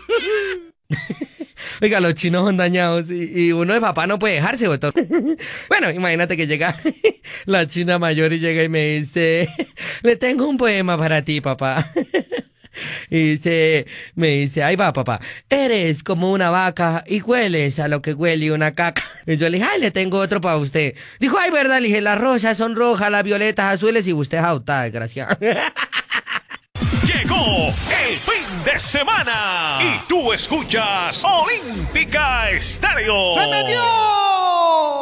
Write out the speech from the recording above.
Oiga, los chinos son dañados y uno de papá no puede dejarse, doctor. Bueno, imagínate que llega la china mayor y llega y me dice, le tengo un poema para ti, papá. Me dice, ahí va, papá. Eres como una vaca y hueles a lo que huele una caca. Y yo le dije, ay, le tengo otro para usted. Dijo, ay, verdad, le dije, las rosas son rojas, las violetas azules y usted es adoptada, desgraciado. Llegó el fin de semana y tú escuchas Olímpica Estéreo. ¡Se metió!